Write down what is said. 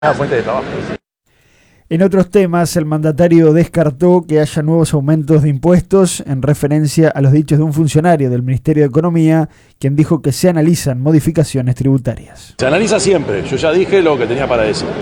fuente de trabajo. En otros temas, el mandatario descartó que haya nuevos aumentos de impuestos en referencia a los dichos de un funcionario del Ministerio de Economía, quien dijo que se analizan modificaciones tributarias. Se analiza siempre, yo ya dije lo que tenía para decir.